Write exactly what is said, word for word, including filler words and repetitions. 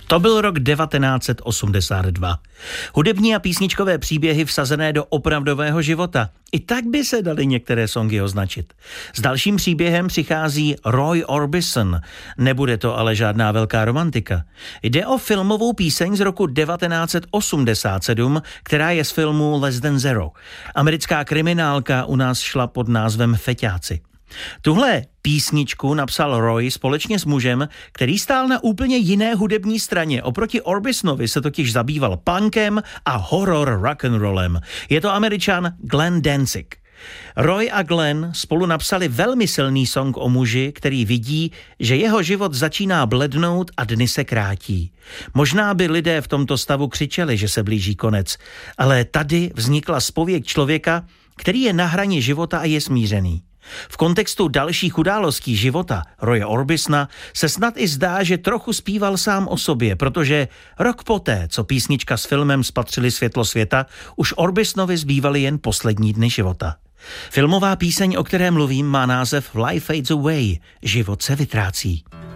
To byl rok devatenáct set osmdesát dva. Hudební a písničkové příběhy vsazené do opravdového života. I tak by se daly některé songy označit. S dalším příběhem přichází Roy Orbison. Nebude to ale žádná velká romantika. Jde o filmovou píseň z roku devatenáct set osmdesát sedm, která je z filmu Less Than Zero. Americká kriminálka u nás šla pod názvem Feťáci. Tuhle písničku napsal Roy společně s mužem, který stál na úplně jiné hudební straně. Oproti Orbisonovi se totiž zabýval punkem a horror rock'n'rollem. Je to Američan Glenn Danzig. Roy a Glenn spolu napsali velmi silný song o muži, který vidí, že jeho život začíná blednout a dny se krátí. Možná by lidé v tomto stavu křičeli, že se blíží konec, ale tady vznikla zpověď člověka, který je na hraně života a je smířený. V kontextu dalších událostí života Roye Orbisona se snad i zdá, že trochu zpíval sám o sobě, protože rok poté, co písnička s filmem spatřili světlo světa, už Orbisonovi zbývaly jen poslední dny života. Filmová píseň, o které mluvím, má název Life Fades Away, život se vytrácí.